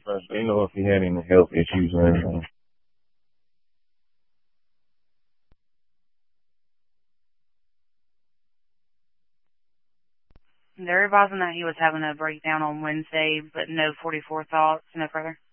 first. They know if he had any health issues or anything. They're advising that he was having a breakdown on Wednesday, but no 44 thoughts, no further.